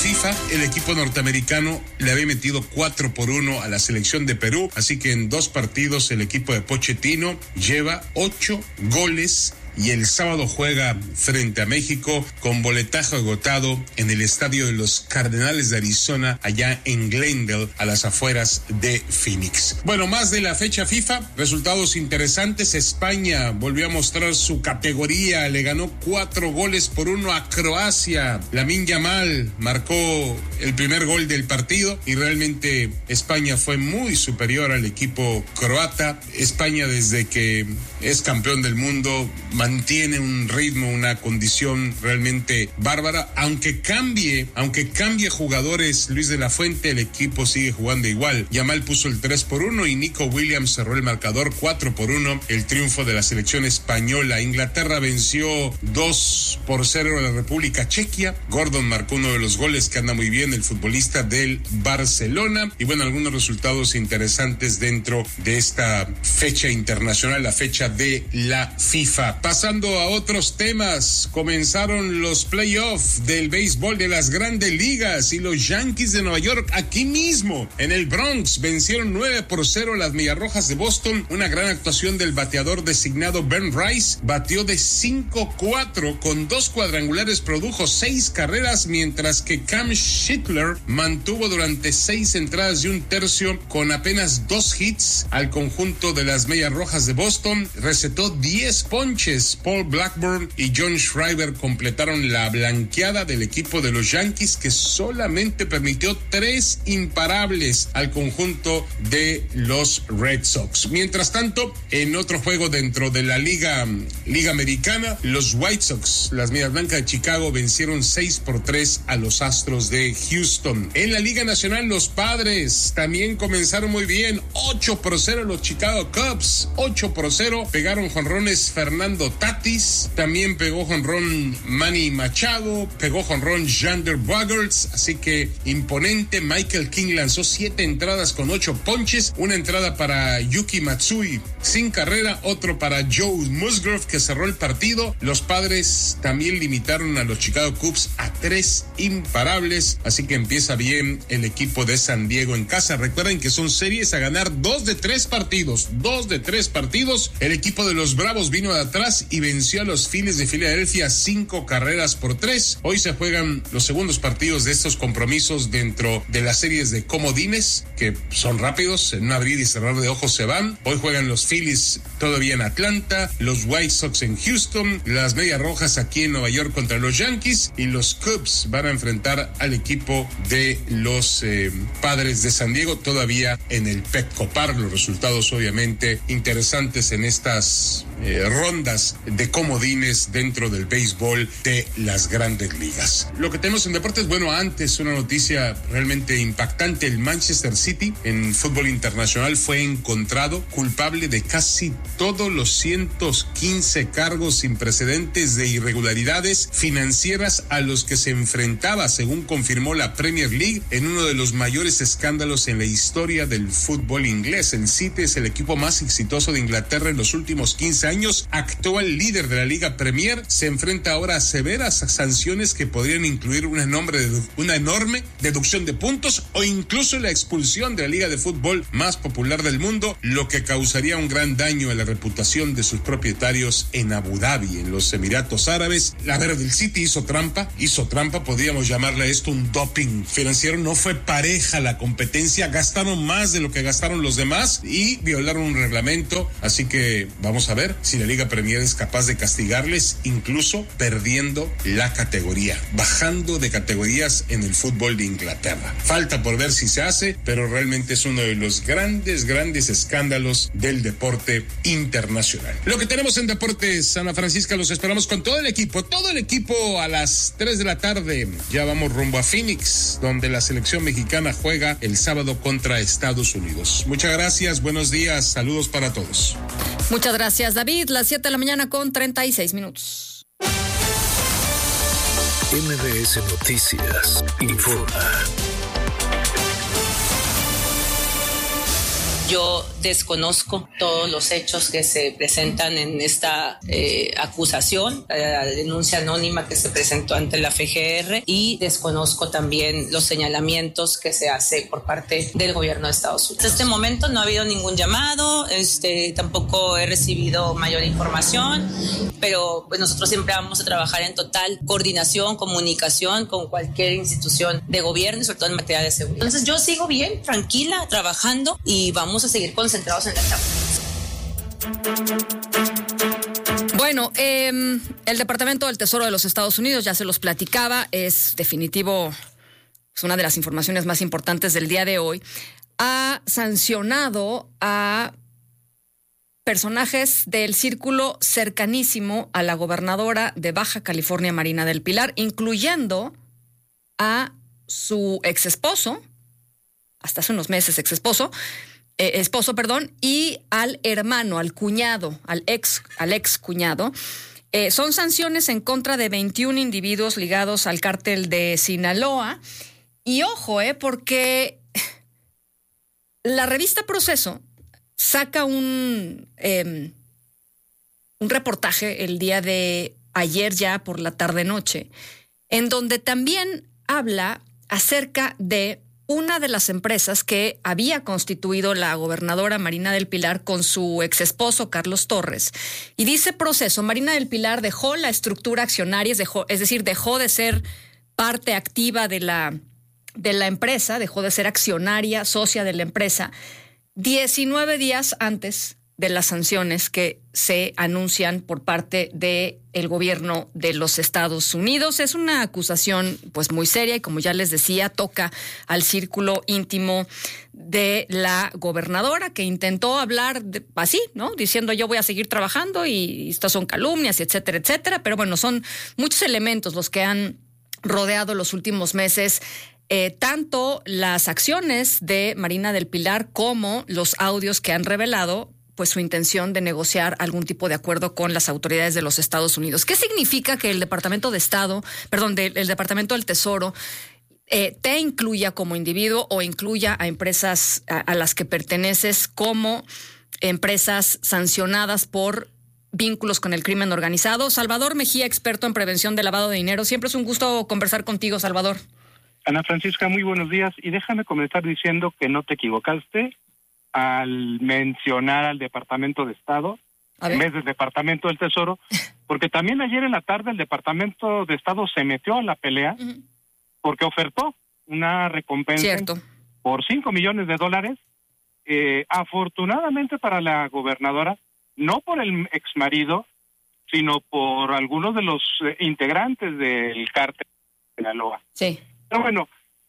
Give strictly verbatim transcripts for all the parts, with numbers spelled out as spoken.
FIFA, el equipo norteamericano le había metido cuatro por uno a la selección de Perú, así que en dos partidos el equipo de Pochettino lleva ocho goles y el sábado juega frente a México con boletaje agotado en el estadio de los Cardenales de Arizona, allá en Glendale, a las afueras de Phoenix. Bueno, más de la fecha FIFA, resultados interesantes. España volvió a mostrar su categoría, le ganó cuatro goles por uno a Croacia. Lamine Yamal marcó el primer gol del partido y realmente España fue muy superior al equipo croata. España, desde que es campeón del mundo, mantiene un ritmo, una condición realmente bárbara. Aunque cambie, aunque cambie jugadores Luis de la Fuente, el equipo sigue jugando igual. Yamal puso el tres por uno y Nico Williams cerró el marcador cuatro por uno. El triunfo de la selección española. Inglaterra venció dos por cero a la República Chequia. Gordon marcó uno de los goles, que anda muy bien, el futbolista del Barcelona. Y bueno, algunos resultados interesantes dentro de esta fecha internacional, la fecha de la FIFA. Pasando a otros temas, comenzaron los playoffs del béisbol de las grandes ligas y los Yankees de Nueva York, aquí mismo en el Bronx, vencieron nueve por cero a las Mediarrojas de Boston. Una gran actuación del bateador designado Ben Rice, batió de cinco cuatro con dos cuadrangulares, produjo seis carreras, mientras que Cam Schittler mantuvo durante seis entradas y un tercio con apenas dos hits al conjunto de las Mediarrojas de Boston. Recetó diez ponches. Paul Blackburn y John Schreiber completaron la blanqueada del equipo de los Yankees, que solamente permitió tres imparables al conjunto de los Red Sox. Mientras tanto, en otro juego dentro de la Liga, Liga Americana, los White Sox, las Medias Blancas de Chicago, vencieron seis por tres a los Astros de Houston. En la Liga Nacional, los Padres también comenzaron muy bien. ocho por cero los Chicago Cubs. ocho por cero. Pegaron jonrones Fernando Tatis, también pegó jonrón Manny Machado, pegó jonrón Xander Bogaerts, así que imponente. Michael King lanzó siete entradas con ocho ponches, una entrada para Yuki Matsui sin carrera, otro para Joe Musgrove, que cerró el partido. Los Padres también limitaron a los Chicago Cubs a tres imparables, así que empieza bien el equipo de San Diego en casa. Recuerden que son series a ganar dos de tres partidos, dos de tres partidos. El equipo de los Bravos vino de atrás y venció a los Phillies de Filadelfia cinco carreras por tres. Hoy se juegan los segundos partidos de estos compromisos dentro de las series de comodines, que son rápidos, en un abrir y cerrar de ojos se van. Hoy juegan los Phillies todavía en Atlanta, los White Sox en Houston, las Medias Rojas aquí en Nueva York contra los Yankees, y los Cubs van a enfrentar al equipo de los eh, Padres de San Diego, todavía en el Petco Park. Los resultados obviamente interesantes en estas eh, rondas de comodines dentro del béisbol de las grandes ligas. Lo que tenemos en deportes, bueno, antes una noticia realmente impactante. El Manchester City en fútbol internacional fue encontrado culpable de casi todos los ciento quince cargos sin precedentes de irregularidades financieras a los que se enfrentaba, según confirmó la Premier League, en uno de los mayores escándalos en la historia del fútbol inglés. El City es el equipo más exitoso de Inglaterra en los últimos quince años, actual líder de la Liga Premier, se enfrenta ahora a severas sanciones que podrían incluir una enorme, una enorme deducción de puntos o incluso la expulsión de la liga de fútbol más popular del mundo, lo que causaría un gran daño a la reputación de sus propietarios en Abu Dhabi, en los Emiratos Árabes. La verdad, el City hizo trampa, hizo trampa, podríamos llamarle a esto un doping financiero. No fue pareja la competencia, gastaron más de lo que gastaron los demás y violaron un reglamento, así que vamos a ver si la Liga Premier es capaz de castigarles, incluso perdiendo la categoría, bajando de categorías en el fútbol de Inglaterra. Falta por ver si se hace, pero realmente es uno de los grandes, grandes escándalos del deporte internacional. Lo que tenemos en Deportes Ana Francisca, los esperamos con todo el equipo, todo el equipo a las tres de la tarde. Ya vamos rumbo a Phoenix, donde la selección mexicana juega el sábado contra Estados Unidos. Muchas gracias, buenos días, saludos para todos. Muchas gracias, David. Las siete de la mañana con treinta y seis minutos. M B S Noticias informa. Yo desconozco todos los hechos que se presentan en esta eh, acusación, la denuncia anónima que se presentó ante la F G R, y desconozco también los señalamientos que se hace por parte del gobierno de Estados Unidos. Hasta este momento no ha habido ningún llamado, este, tampoco he recibido mayor información, pero pues nosotros siempre vamos a trabajar en total coordinación, comunicación con cualquier institución de gobierno y sobre todo en materia de seguridad. Entonces yo sigo bien, tranquila, trabajando y vamos a seguir concentrados en la chamba. Bueno, eh, el Departamento del Tesoro de los Estados Unidos, ya se los platicaba, es definitivo, es una de las informaciones más importantes del día de hoy, ha sancionado a personajes del círculo cercanísimo a la gobernadora de Baja California, Marina del Pilar, incluyendo a su ex esposo, hasta hace unos meses ex esposo, eh, esposo, perdón, y al hermano, al cuñado, al ex, al ex cuñado. Eh, son sanciones en contra de veintiún individuos ligados al cártel de Sinaloa. Y ojo, eh, porque la revista Proceso saca un, eh, un reportaje el día de ayer, ya por la tarde-noche, en donde también habla acerca de una de las empresas que había constituido la gobernadora Marina del Pilar con su exesposo Carlos Torres. Y dice Proceso, Marina del Pilar dejó la estructura accionaria, dejó, es decir, dejó de ser parte activa de la, de la empresa, dejó de ser accionaria, socia de la empresa, diecinueve días antes de las sanciones que se anuncian por parte del gobierno de los Estados Unidos. Es una acusación pues muy seria y, como ya les decía, toca al círculo íntimo de la gobernadora, que intentó hablar de, así, ¿no? Diciendo yo voy a seguir trabajando y estas son calumnias, y etcétera, etcétera. Pero bueno, son muchos elementos los que han rodeado los últimos meses Eh, tanto las acciones de Marina del Pilar como los audios que han revelado pues su intención de negociar algún tipo de acuerdo con las autoridades de los Estados Unidos. ¿Qué significa que el Departamento de Estado, perdón, de, el Departamento del Tesoro eh, te incluya como individuo o incluya a empresas a, a las que perteneces como empresas sancionadas por vínculos con el crimen organizado? Salvador Mejía, experto en prevención de lavado de dinero. Siempre es un gusto conversar contigo, Salvador. Ana Francisca, muy buenos días, y déjame comenzar diciendo que no te equivocaste al mencionar al Departamento de Estado en vez del Departamento del Tesoro, porque también ayer en la tarde el Departamento de Estado se metió a la pelea uh-huh. porque ofertó una recompensa Cierto. por cinco millones de dólares, eh, afortunadamente para la gobernadora, no por el exmarido, sino por algunos de los eh, integrantes del cártel de Sinaloa. Sí. Pero bueno.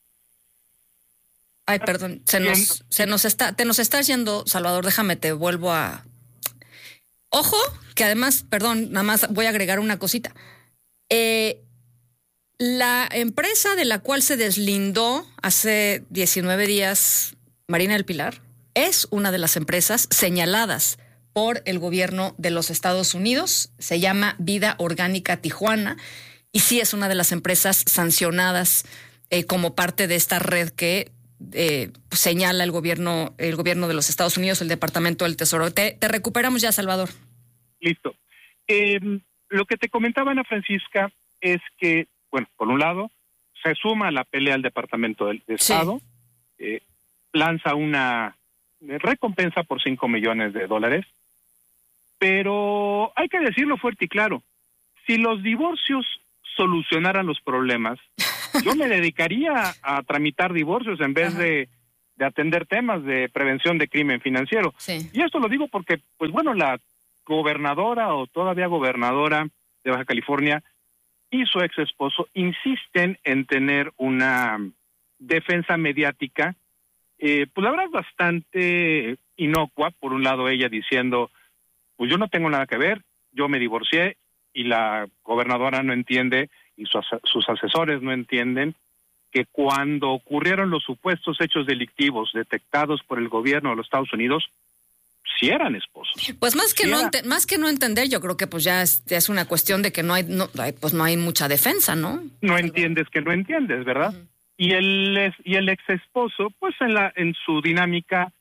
Ay, perdón, se nos, se nos está, te nos estás yendo, Salvador, déjame, te vuelvo a... Ojo, que además, perdón, nada más voy a agregar una cosita. Eh, la empresa de la cual se deslindó hace diecinueve días Marina del Pilar es una de las empresas señaladas por el gobierno de los Estados Unidos, se llama Vida Orgánica Tijuana, y sí es una de las empresas sancionadas Eh, como parte de esta red que eh, señala el gobierno el gobierno de los Estados Unidos, el Departamento del Tesoro. Te, te recuperamos ya, Salvador. Listo. Eh, lo que te comentaba, Ana Francisca, es que, bueno, por un lado, se suma a la pelea al Departamento del de Estado, sí. eh, lanza una recompensa por cinco millones de dólares, pero hay que decirlo fuerte y claro, si los divorcios solucionaran los problemas, yo me dedicaría a tramitar divorcios en vez de, de atender temas de prevención de crimen financiero. Sí. Y esto lo digo porque, pues bueno, la gobernadora o todavía gobernadora de Baja California y su ex esposo insisten en tener una defensa mediática, eh, pues la verdad es bastante inocua. Por un lado, ella diciendo, pues yo no tengo nada que ver, yo me divorcié, y la gobernadora no entiende, y sus, sus asesores no entienden, que cuando ocurrieron los supuestos hechos delictivos detectados por el gobierno de los Estados Unidos, sí eran esposos. Pues más que sí no era... ente- más que no entender, yo creo que pues ya es, ya es una cuestión de que no hay, no, pues no hay mucha defensa, ¿no? No entiendes que no entiendes, ¿verdad? Uh-huh. Y el y el ex esposo, pues en la en su dinámica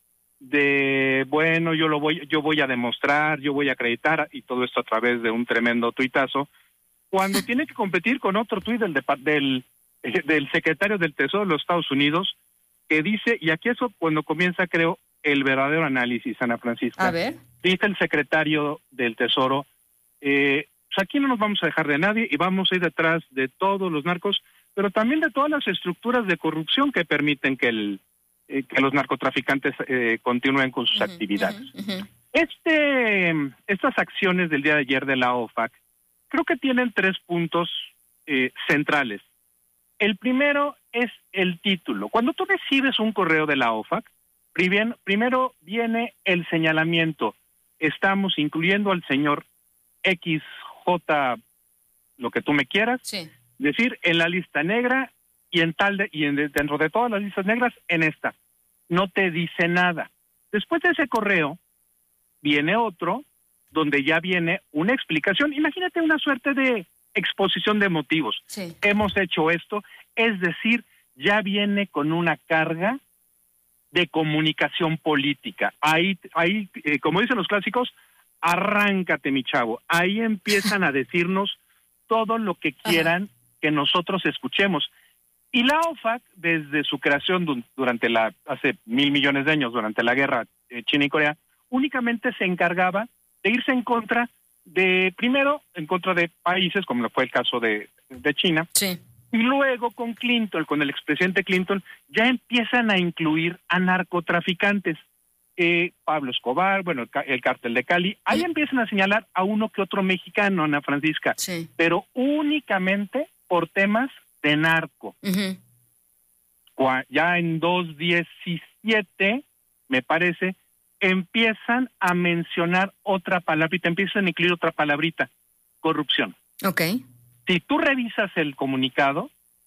de, bueno, yo lo voy, yo voy a demostrar, yo voy a acreditar, y todo esto a través de un tremendo tuitazo, cuando tiene que competir con otro tuit del, del, del secretario del Tesoro de los Estados Unidos, que dice, y aquí eso cuando comienza, creo, el verdadero análisis, Ana Francisca. A ver. Dice el secretario del Tesoro, eh, pues aquí no nos vamos a dejar de nadie y vamos a ir detrás de todos los narcos, pero también de todas las estructuras de corrupción que permiten que el eh, que los narcotraficantes eh, continúen con sus uh-huh, actividades. Uh-huh, uh-huh. Este, estas acciones del día de ayer de la O F A C creo que tienen tres puntos eh, centrales. El primero es el título. Cuando tú recibes un correo de la O F A C, primero, primero viene el señalamiento. Estamos incluyendo al señor X J, lo que tú me quieras, sí. decir en la lista negra y en tal de, y en, dentro de todas las listas negras en esta. No te dice nada. Después de ese correo viene otro donde ya viene una explicación. Imagínate una suerte de exposición de motivos. Sí. Hemos hecho esto, es decir, ya viene con una carga de comunicación política. Ahí, ahí eh, como dicen los clásicos, arráncate, mi chavo. Ahí empiezan a decirnos todo lo que quieran Ajá. que nosotros escuchemos. Y la O F A C, desde su creación durante la hace mil millones de años, durante la guerra eh, China y Corea, únicamente se encargaba de irse en contra de, primero, en contra de países, como fue el caso de, de China, sí. y luego con Clinton, con el expresidente Clinton, ya empiezan a incluir a narcotraficantes. Eh, Pablo Escobar, bueno, el, el cártel de Cali, ahí sí. empiezan a señalar a uno que otro mexicano, Ana Francisca, sí. pero únicamente por temas de narco. Uh-huh. Ya en dos diecisiete, me parece, empiezan a mencionar otra palabrita, empiezan a incluir otra palabrita, corrupción. Okay. Si tú revisas el comunicado,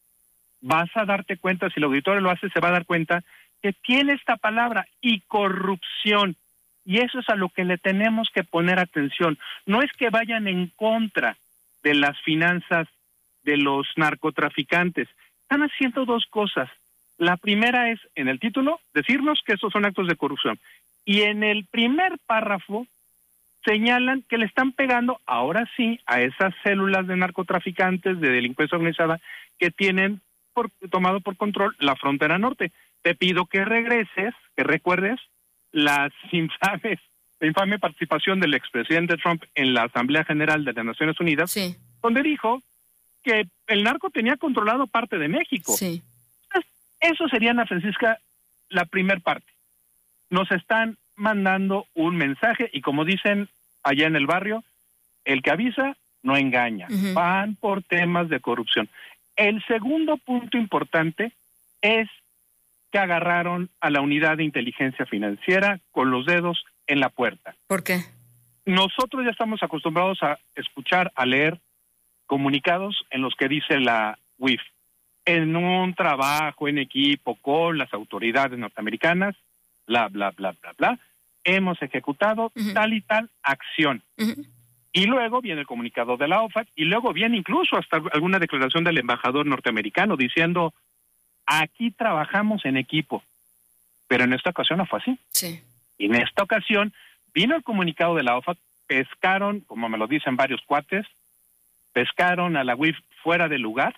vas a darte cuenta, si el auditorio lo hace, se va a dar cuenta que tiene esta palabra, y corrupción, y eso es a lo que le tenemos que poner atención. No es que vayan en contra de las finanzas de los narcotraficantes, están haciendo dos cosas. La primera es, en el título, decirnos que esos son actos de corrupción, y en el primer párrafo señalan que le están pegando, ahora sí, a esas células de narcotraficantes, de delincuencia organizada, que tienen por, tomado por control la frontera norte. Te pido que regreses, que recuerdes las infames, la infame participación del expresidente Trump en la Asamblea General de las Naciones Unidas, sí. donde dijo que el narco tenía controlado parte de México. Sí. Entonces, eso sería, Ana Francisca, la primer parte. Nos están mandando un mensaje, y como dicen allá en el barrio, el que avisa no engaña. Uh-huh. Van por temas de corrupción. El segundo punto importante es que agarraron a la unidad de inteligencia financiera con los dedos en la puerta. ¿Por qué? Nosotros ya estamos acostumbrados a escuchar, a leer comunicados en los que dice la U I F, en un trabajo en equipo con las autoridades norteamericanas, bla, bla, bla, bla, bla, hemos ejecutado uh-huh. tal y tal acción. Uh-huh. Y luego viene el comunicado de la O F A C, y luego viene incluso hasta alguna declaración del embajador norteamericano diciendo, aquí trabajamos en equipo. Pero en esta ocasión no fue así. Sí. Y en esta ocasión vino el comunicado de la O F A C, pescaron, como me lo dicen varios cuates, pescaron a la U I F fuera del lugar,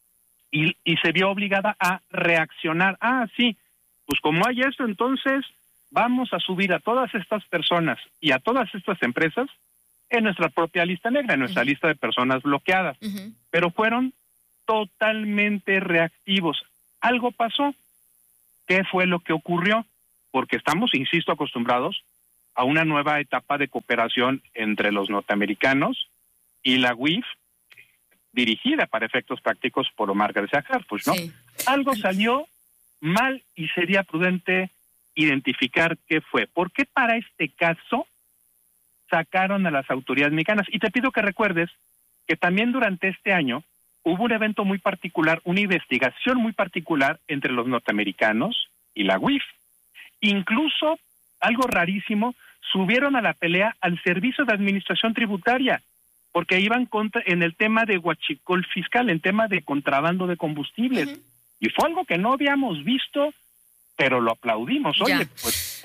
y, y se vio obligada a reaccionar. Ah, sí, pues como hay esto, entonces vamos a subir a todas estas personas y a todas estas empresas en nuestra propia lista negra, en nuestra uh-huh. lista de personas bloqueadas. Uh-huh. Pero fueron totalmente reactivos. Algo pasó. ¿Qué fue lo que ocurrió? Porque estamos, insisto, acostumbrados a una nueva etapa de cooperación entre los norteamericanos y la U I F, dirigida para efectos prácticos por Omar García Harfuch, ¿no? Sí. Algo salió mal y sería prudente identificar qué fue. ¿Por qué para este caso sacaron a las autoridades mexicanas? Y te pido que recuerdes que también durante este año hubo un evento muy particular, una investigación muy particular entre los norteamericanos y la U I F. Incluso, algo rarísimo, subieron a la pelea al Servicio de Administración Tributaria, porque iban contra en el tema de huachicol fiscal, en tema de contrabando de combustibles. Uh-huh. Y fue algo que no habíamos visto, pero lo aplaudimos. Oye, ya. pues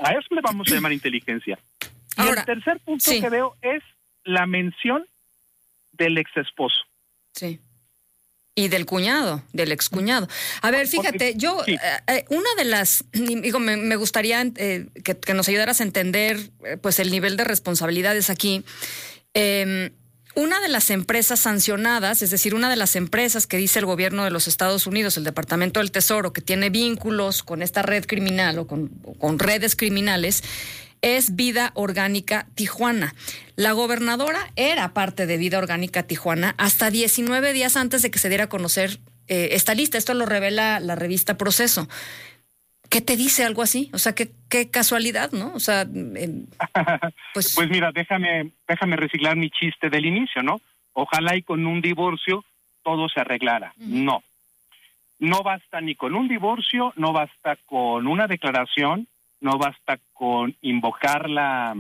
A eso le vamos a llamar inteligencia. Y Ahora, el tercer punto sí. que veo es la mención del ex esposo. Sí. Y del cuñado, del excuñado. A ver, fíjate, yo, Sí. eh, una de las, digo, me, me gustaría eh, que, que nos ayudaras a entender eh, pues el nivel de responsabilidades aquí. Eh, una de las empresas sancionadas, es decir, una de las empresas que dice el gobierno de los Estados Unidos, el Departamento del Tesoro, que tiene vínculos con esta red criminal o con, o con redes criminales, es Vida Orgánica Tijuana. La gobernadora era parte de Vida Orgánica Tijuana hasta diecinueve días antes de que se diera a conocer eh, esta lista. Esto lo revela la revista Proceso. ¿Qué te dice algo así? O sea, qué, qué casualidad, ¿no? O sea, eh, pues... Pues mira, déjame, déjame reciclar mi chiste del inicio, ¿no? Ojalá y con un divorcio todo se arreglara. Uh-huh. No. No basta ni con un divorcio, no basta con una declaración, no basta con invocar la,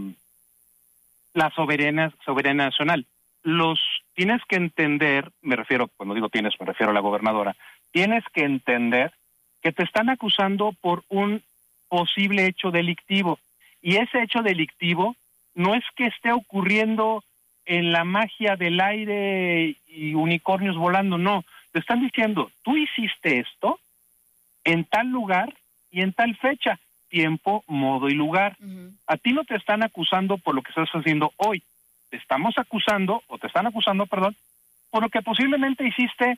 la soberana, soberana nacional. Los tienes que entender, me refiero, cuando digo tienes, me refiero a la gobernadora, tienes que entender que te están acusando por un posible hecho delictivo. Y ese hecho delictivo no es que esté ocurriendo en la magia del aire y unicornios volando, no. Te están diciendo, tú hiciste esto en tal lugar y en tal fecha. Tiempo, modo y lugar. Uh-huh. A ti no te están acusando por lo que estás haciendo hoy. Te estamos acusando, o te están acusando, perdón, por lo que posiblemente hiciste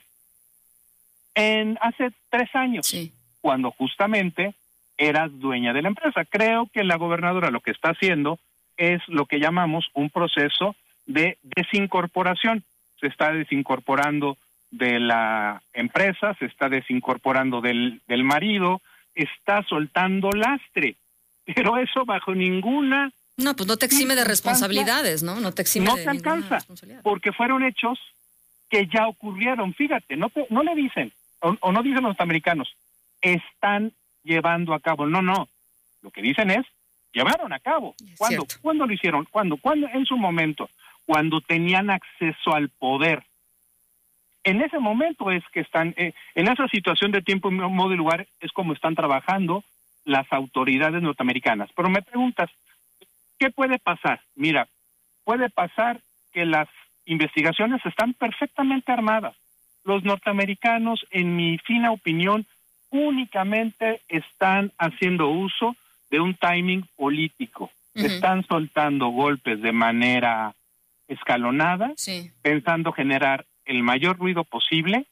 en hace tres años, sí. Cuando justamente eras dueña de la empresa. Creo que la gobernadora lo que está haciendo es lo que llamamos un proceso de desincorporación. Se está desincorporando de la empresa, se está desincorporando del, del marido, está soltando lastre, pero eso bajo ninguna... No, pues no te exime de responsabilidades, ¿no? No te exime no de te alcanza, porque fueron hechos que ya ocurrieron. Fíjate, no te, no le dicen, o, o no dicen los norteamericanos, están llevando a cabo. No, no, lo que dicen es, llevaron a cabo. ¿Cuándo? ¿Cuándo lo hicieron? ¿Cuándo? ¿Cuándo? En su momento, cuando tenían acceso al poder. En ese momento es que están, eh, en esa situación de tiempo, modo y lugar, es como están trabajando las autoridades norteamericanas. Pero me preguntas, ¿qué puede pasar? Mira, puede pasar que las investigaciones están perfectamente armadas. Los norteamericanos, en mi fina opinión, únicamente están haciendo uso de un timing político. Uh-huh. Están soltando golpes de manera escalonada, sí. Pensando generar el mayor ruido posible,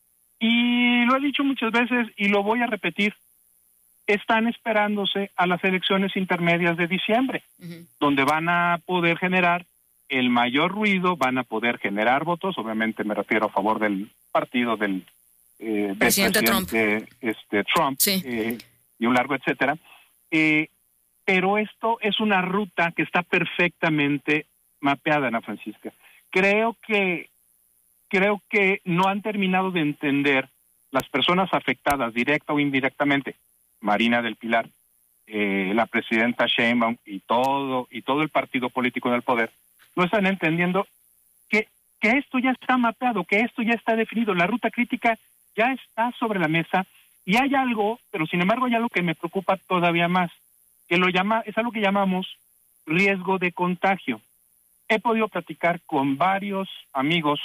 y lo he dicho muchas veces y lo voy a repetir, están esperándose a las elecciones intermedias de diciembre, uh-huh. Donde van a poder generar el mayor ruido, van a poder generar votos, obviamente me refiero a favor del partido del, eh, del presidente, presidente Trump, este, Trump sí. eh, y un largo etcétera, eh, pero esto es una ruta que está perfectamente mapeada, Ana Francisca. Creo que Creo que no han terminado de entender las personas afectadas, directa o indirectamente, Marina del Pilar, eh, la presidenta Sheinbaum y todo y todo el partido político en el poder, no están entendiendo que, que esto ya está mapeado, que esto ya está definido, la ruta crítica ya está sobre la mesa, y hay algo, pero sin embargo hay algo que me preocupa todavía más, que lo llama, es algo que llamamos riesgo de contagio. He podido platicar con varios amigos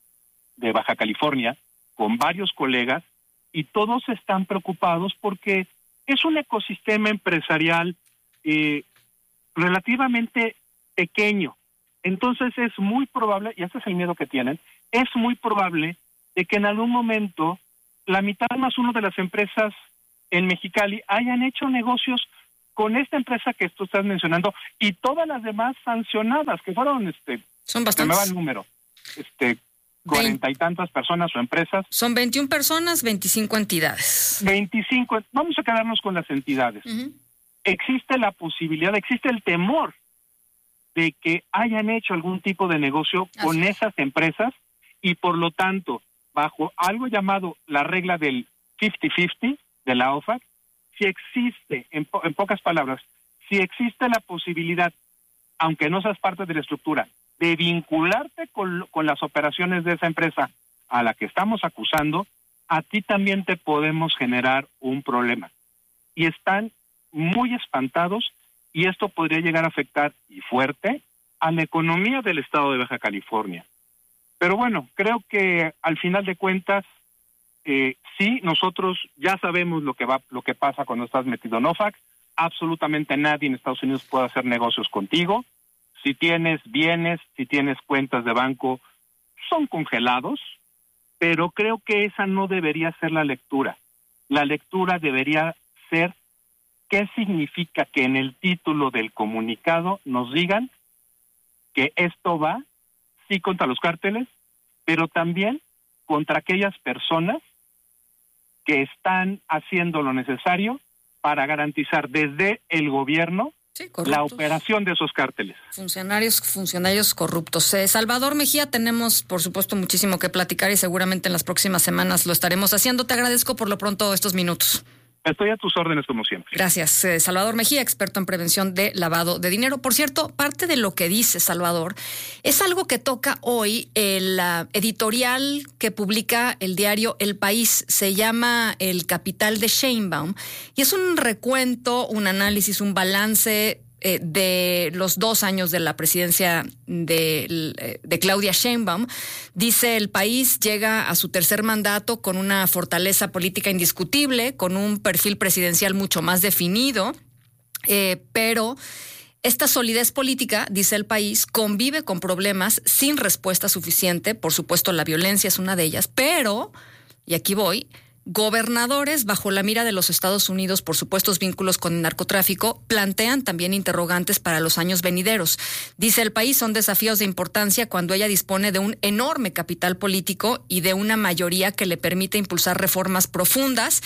de Baja California, con varios colegas, y todos están preocupados porque es un ecosistema empresarial eh, relativamente pequeño. Entonces es muy probable, y ese es el miedo que tienen, es muy probable de que en algún momento la mitad más uno de las empresas en Mexicali hayan hecho negocios con esta empresa que tú estás mencionando y todas las demás sancionadas, que fueron, este, son bastantes. Se me va el número, este, cuarenta y tantas personas o empresas. Son veintiuna personas, veinticinco entidades. veinticinco, vamos a quedarnos con las entidades. Uh-huh. Existe la posibilidad, existe el temor de que hayan hecho algún tipo de negocio Así con es. esas empresas, y por lo tanto, bajo algo llamado la regla del cincuenta cincuenta de la O F A C, si existe, en, po- en pocas palabras, si existe la posibilidad, aunque no seas parte de la estructura, de vincularte con, con las operaciones de esa empresa a la que estamos acusando, a ti también te podemos generar un problema. Y están muy espantados y esto podría llegar a afectar, y fuerte, a la economía del estado de Baja California. Pero bueno, creo que al final de cuentas, eh, sí, nosotros ya sabemos lo que va, lo que pasa cuando estás metido en OFAC. Absolutamente nadie en Estados Unidos puede hacer negocios contigo. Si tienes bienes, si tienes cuentas de banco, son congelados, pero creo que esa no debería ser la lectura. La lectura debería ser qué significa que en el título del comunicado nos digan que esto va, sí, contra los cárteles, pero también contra aquellas personas que están haciendo lo necesario para garantizar desde el gobierno sí, la operación de esos cárteles. Funcionarios, funcionarios corruptos. Eh, Salvador Mejía, tenemos, por supuesto, muchísimo que platicar y seguramente en las próximas semanas lo estaremos haciendo. Te agradezco por lo pronto estos minutos. Estoy a tus órdenes como siempre. Gracias. Eh, Salvador Mejía, experto en prevención de lavado de dinero. Por cierto, parte de lo que dice Salvador es algo que toca hoy el uh, editorial que publica el diario El País. Se llama El Capital de Sheinbaum y es un recuento, un análisis, un balance Eh, de los dos años de la presidencia de, de Claudia Sheinbaum. Dice El País llega a su tercer mandato con una fortaleza política indiscutible, con un perfil presidencial mucho más definido, eh, pero esta solidez política, dice El País, convive con problemas sin respuesta suficiente. Por supuesto, la violencia es una de ellas, pero, y aquí voy, gobernadores bajo la mira de los Estados Unidos por supuestos vínculos con el narcotráfico plantean también interrogantes para los años venideros. Dice El País, son desafíos de importancia cuando ella dispone de un enorme capital político y de una mayoría que le permite impulsar reformas profundas.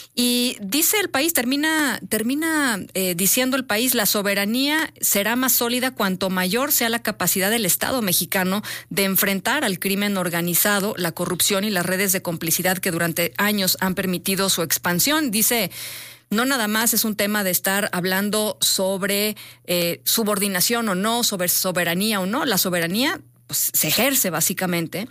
Y dice El País, termina, termina eh, diciendo El País, la soberanía será más sólida cuanto mayor sea la capacidad del Estado mexicano de enfrentar al crimen organizado, la corrupción y las redes de complicidad que durante años han permitido su expansión. Dice, no nada más es un tema de estar hablando sobre eh, subordinación o no, sobre soberanía o no. La soberanía pues, se ejerce básicamente.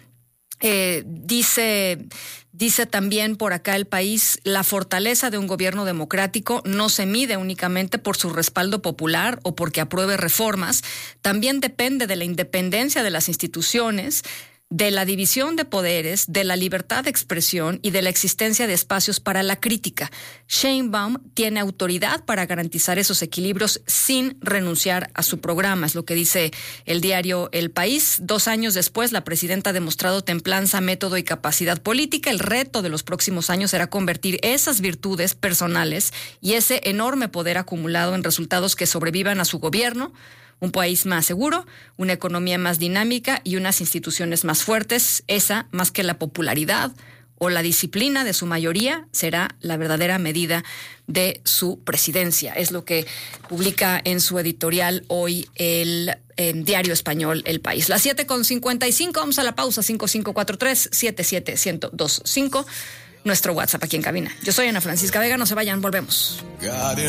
Eh, dice, dice también por acá El País, la fortaleza de un gobierno democrático no se mide únicamente por su respaldo popular o porque apruebe reformas, también depende de la independencia de las instituciones, de la división de poderes, de la libertad de expresión y de la existencia de espacios para la crítica. Sheinbaum tiene autoridad para garantizar esos equilibrios sin renunciar a su programa, es lo que dice el diario El País. Dos años después, la presidenta ha demostrado templanza, método y capacidad política. El reto de los próximos años será convertir esas virtudes personales y ese enorme poder acumulado en resultados que sobrevivan a su gobierno. Un país más seguro, una economía más dinámica y unas instituciones más fuertes. Esa, más que la popularidad o la disciplina de su mayoría, será la verdadera medida de su presidencia. Es lo que publica en su editorial hoy el eh, diario español El País. Las siete con cincuenta y cinco, vamos a la pausa. Cinco cinco cuatro tres siete siete uno cero dos cinco, nuestro WhatsApp aquí en cabina. Yo soy Ana Francisca Vega, no se vayan, volvemos.